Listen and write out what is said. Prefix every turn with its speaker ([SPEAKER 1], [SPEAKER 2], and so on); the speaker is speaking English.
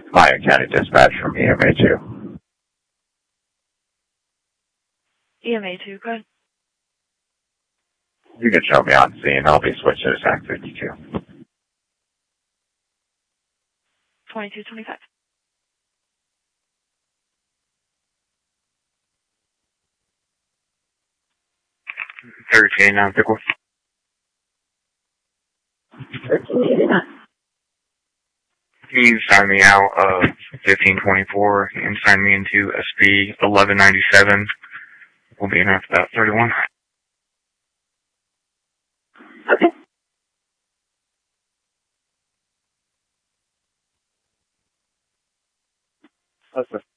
[SPEAKER 1] Lyon County Dispatch from EMA 2.
[SPEAKER 2] EMA 2, good.
[SPEAKER 1] You can show me on scene. I'll be switched to SAC 52.
[SPEAKER 2] 2225.
[SPEAKER 3] Pickle.
[SPEAKER 2] 1389.
[SPEAKER 3] Can you sign me out of 1524 and sign me into SB 1197? We'll be in after about 31.
[SPEAKER 2] Okay.
[SPEAKER 3] That's